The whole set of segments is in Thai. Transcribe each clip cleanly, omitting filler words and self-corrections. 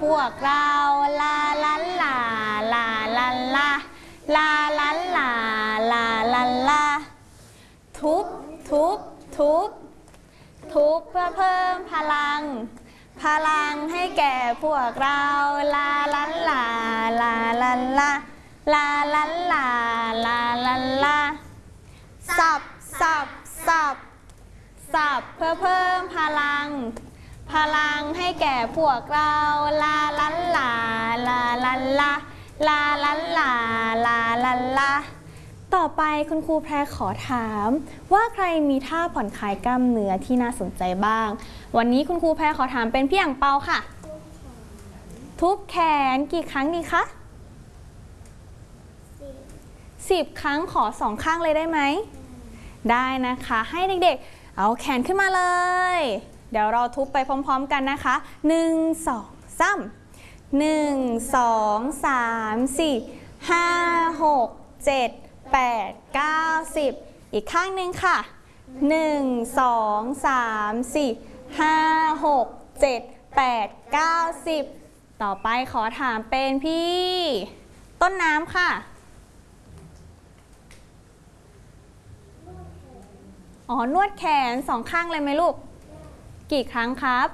พวกเราลาลาลาลาลาลาลาลาลาลาลาลาทุบทุบทุบทุบเพื่อเพิ่มพลังพลังให้แก่พวกเราลาลาลาลาลาลาลาลาลาลาลาลาสับสับสับสับเพื่อเพิ่มพลังพลังให้แก่พวกเราลาลาลาลาลาลาลาลาลาลาลาลาต่อไปคุณครูแพรขอถามว่าใครมีท่าผ่อนคลายกล้ามเนื้อที่น่าสนใจบ้างวันนี้คุณครูแพรขอถามเป็นพี่อั่งเปาค่ะทุบแขนกี่ครั้งดีคะ10 ครั้งขอ2 ข้างเลยได้ไหมได้นะคะให้เด็กๆเอาแขนขึ้นมาเลยเดี๋ยวเราทุบไปพร้อมๆกันนะคะ1 2 3 1 2 3 4 5 6 7 8 9 10อีกข้างหนึ่งค่ะ1 2 3 4 5 6 7 8 9 10ต่อไปขอถามเป็นพี่ต้นน้ำค่ะอ๋อนวดแขน2 ข้างเลยไหมลูกกี่ครั้งครับ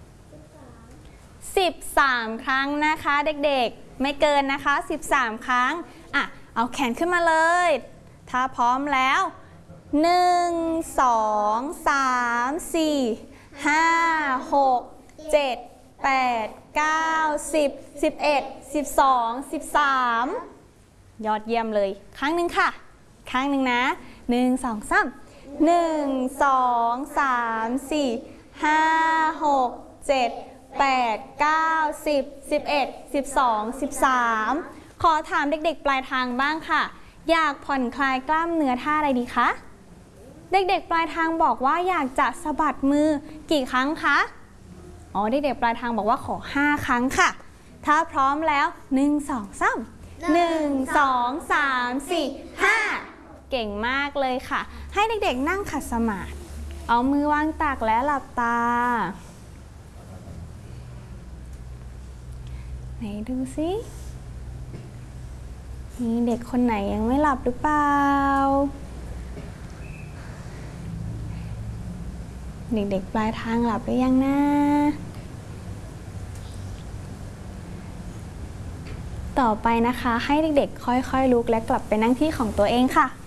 13 ครั้งนะคะเด็กๆไม่เกินนะคะ13 ครั้งอ่ะเอาแขนขึ้นมาเลยถ้าพร้อมแล้ว1 2 3 4 5 6 7 8 9 10 11 12 13ยอดเยี่ยมเลยครั้งหนึ่งค่ะครั้งหนึ่งนะ1 2 3 1 2 3 4 5 6 7 8 9 10 11 12 13ขอถามเด็กๆปลายทางบ้างค่ะอยากผ่อนคลายกล้ามเนื้อท่าอะไรดีคะเด็กๆปลายทางบอกว่าอยากจะสะบัดมือกี่ครั้งคะอ๋อเด็กๆปลายทางบอกว่าขอ5 ครั้งค่ะถ้าพร้อมแล้ว1 2 3 1 2 3 4 5เก่งมากเลยค่ะให้เด็กๆนั่งขัดสมาธิเอามือวางตักและหลับตาไหนดูสิมีเด็กคนไหนยังไม่หลับหรือเปล่าเด็กๆปลายทางหลับหรือยังนะต่อไปนะคะให้เด็กๆค่อยๆลุกและกลับไปนั่งที่ของตัวเองค่ะ